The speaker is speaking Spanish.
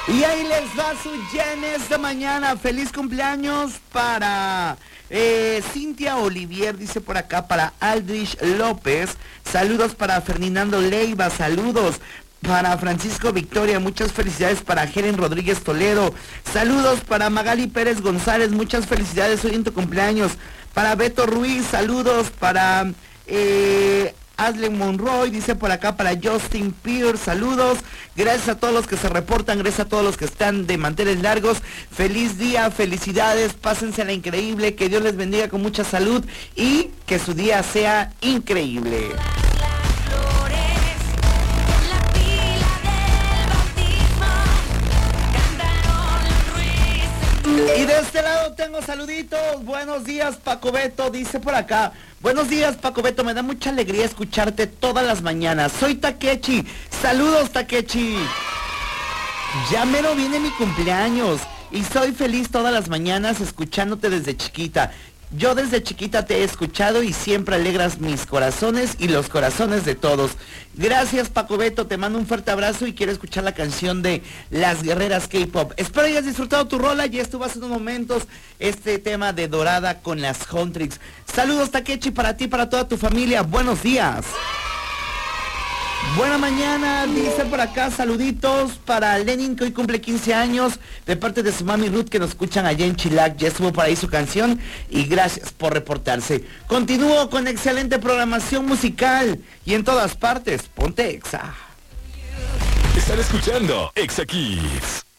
Y ahí les va su Yenes de mañana. Feliz cumpleaños para Cintia Olivier, dice por acá, para Aldrich López. Saludos para Ferdinando Leiva, saludos. Para Francisco Victoria, muchas felicidades para Helen Rodríguez Toledo. Saludos para Magali Pérez González, muchas felicidades hoy en tu cumpleaños. Para Beto Ruiz, saludos. Para Aslen Monroy, dice por acá, para Justin Pierce, saludos. Gracias a todos los que se reportan, gracias a todos los que están de manteles largos. Feliz día, felicidades, pásensela increíble, que Dios les bendiga con mucha salud y que su día sea increíble. Y de este lado tengo saluditos. Buenos días, Paco Beto, dice por acá. Buenos días, Paco Beto, me da mucha alegría escucharte todas las mañanas. Soy Takechi. Saludos, Takechi. Ya mero viene mi cumpleaños y soy feliz todas las mañanas escuchándote desde chiquita. Yo desde chiquita te he escuchado y siempre alegras mis corazones y los corazones de todos. Gracias, Paco Beto, te mando un fuerte abrazo y quiero escuchar la canción de Las Guerreras K-Pop. Espero hayas disfrutado tu rola, ya estuvo hace unos momentos este tema de Dorada con las Huntrix. Saludos, Takechi, para ti, para toda tu familia, buenos días. Buena mañana, dice por acá, saluditos para Lenin que hoy cumple 15 años, de parte de su mami Ruth que nos escuchan allá en Chilac, ya estuvo por ahí su canción y gracias por reportarse. Continúo con excelente programación musical y en todas partes, ponte Exa. Están escuchando Exa Kids.